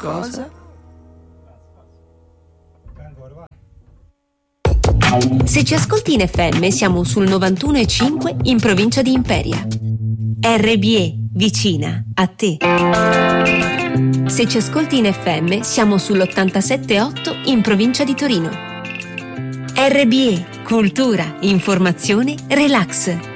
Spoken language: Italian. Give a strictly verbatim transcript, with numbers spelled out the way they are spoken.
Cosa? Se ci ascolti in F M siamo sul novantuno e cinque in provincia di Imperia. R B E, vicina a te. Se ci ascolti in F M siamo sull'ottantasette e otto in provincia di Torino. R B E, cultura, informazione, relax.